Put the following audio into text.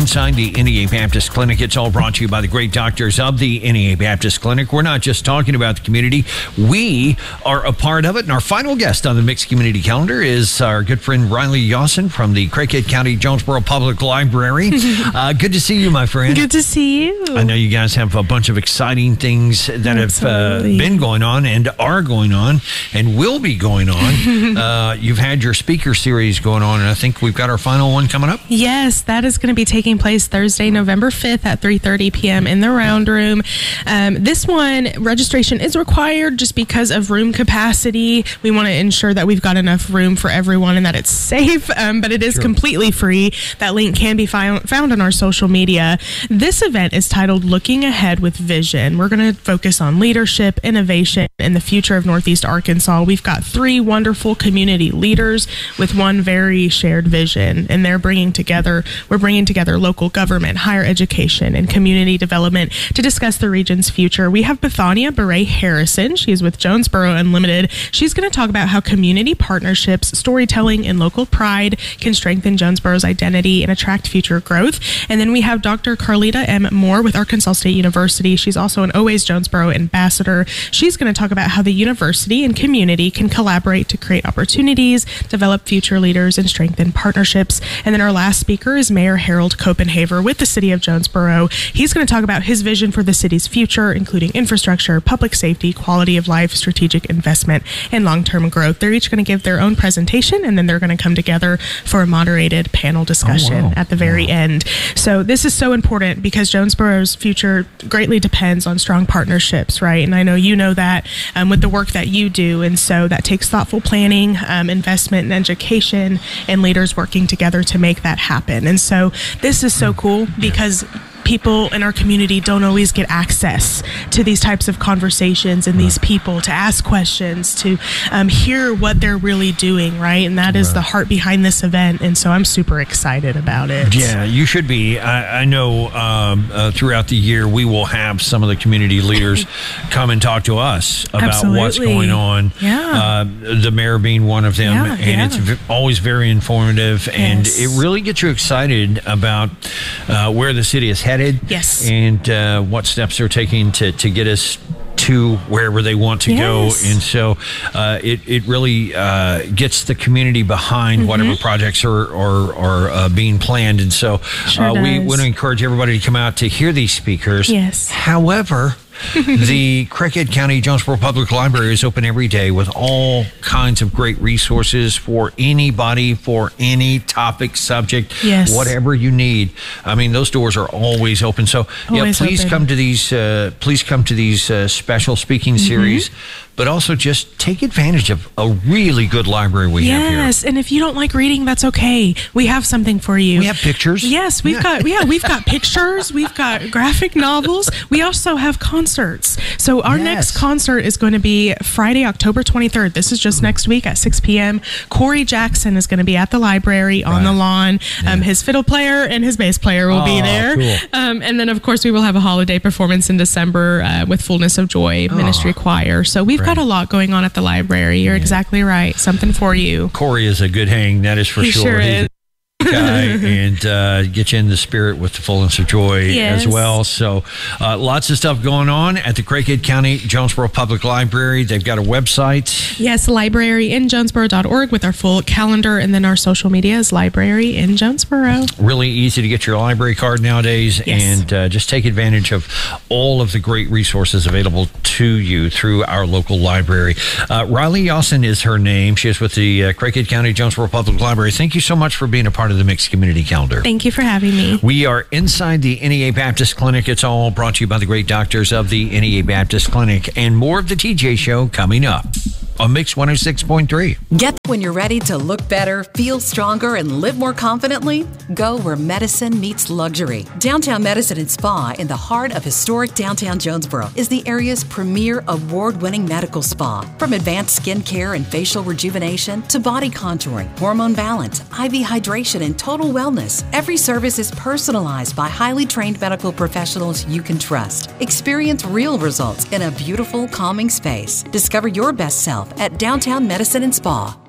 inside the NEA Baptist Clinic. It's all brought to you by the great doctors of the NEA Baptist Clinic. We're not just talking about the community. We are a part of it. And our final guest on the Mixed Community Calendar is our good friend Riley Yawson from the Craighead County Jonesboro Public Library. Good to see you, my friend. Good to see you. I know you guys have a bunch of exciting things that have been going on and are going on and will be going on. You've had your speaker series going on, and I think we've got our final one coming up. Yes, that is going to be taking place Thursday, November 5th at 3:30 p.m. in the Round Room. This one, registration is required just because of room capacity. We want to ensure that we've got enough room for everyone and that it's safe, but it is completely free. That link can be found on our social media. This event is titled Looking Ahead with Vision. We're going to focus on leadership, innovation, and the future of Northeast Arkansas. We've got 3 wonderful community leaders with one very shared vision, and we're bringing together local government, higher education, and community development to discuss the region's future. We have Bethania Beret Harrison. She's with Jonesboro Unlimited. She's going to talk about how community partnerships, storytelling, and local pride can strengthen Jonesboro's identity and attract future growth. And then we have Dr. Carlita M. Moore with Arkansas State University. She's also an Always Jonesboro ambassador. She's going to talk about how the university and community can collaborate to create opportunities, develop future leaders, and strengthen partnerships. And then our last speaker is Mayor Harold Copenhaver with the City of Jonesboro. He's going to talk about his vision for the city's future, including infrastructure, public safety, quality of life, strategic investment, and long-term growth. They're each going to give their own presentation, and then they're going to come together for a moderated panel discussion at the very end. So this is so important because Jonesboro's future greatly depends on strong partnerships, right? And I know you know that with the work that you do. And so that takes thoughtful planning, investment in education, and leaders working together to make that happen. And so this is so cool because people in our community don't always get access to these types of conversations and these people to ask questions, to hear what they're really doing, right? And that is the heart behind this event. And so I'm super excited about it. Yeah, you should be. I know throughout the year we will have some of the community leaders come and talk to us about what's going on. The mayor being one of them. It's always very informative. And it really gets you excited about where the city is headed. And what steps they're taking to get us to wherever they want to go. And so it really gets the community behind whatever projects are being planned. And so we want to encourage everybody to come out to hear these speakers. However, the Craighead County Jonesboro Public Library is open every day with all kinds of great resources for anybody, for any topic, subject, whatever you need. I mean, those doors are always open. So, please come to these special speaking series. But also just take advantage of a really good library we have here. Yes, and if you don't like reading, that's okay. We have something for you. We have pictures. Yes, we've got pictures. We've got graphic novels. We also have concerts. So our next concert is going to be Friday, October 23rd. This is just next week at 6 p.m. Corey Jackson is going to be at the library on the lawn. His fiddle player and his bass player will be there. Cool. And then, of course, we will have a holiday performance in December with Fullness of Joy Ministry Choir. So we've got a lot going on at the library. You're exactly right. Something for you. Corey is a good hang, that is for sure. He sure is. Guy and get you in the spirit with the Fullness of Joy as well. So lots of stuff going on at the Craighead County Jonesboro Public Library. They've got a website. Yes, libraryinjonesboro.org with our full calendar, and then our social media is Library in Jonesboro. Really easy to get your library card nowadays, and just take advantage of all of the great resources available to you through our local library. Riley Yawson is her name. She is with the Craighead County Jonesboro Public Library. Thank you so much for being a part of the Mixed Community Calendar. Thank you for having me. We are inside the NEA Baptist Clinic. It's all brought to you by the great doctors of the NEA Baptist Clinic. And more of the TJ Show coming up on Mix 106.3. Get when you're ready to look better, feel stronger, and live more confidently? Go where medicine meets luxury. Downtown Medicine and Spa in the heart of historic downtown Jonesboro is the area's premier award-winning medical spa. From advanced skin care and facial rejuvenation to body contouring, hormone balance, IV hydration, and total wellness, every service is personalized by highly trained medical professionals you can trust. Experience real results in a beautiful, calming space. Discover your best self at Downtown Medicine and Spa.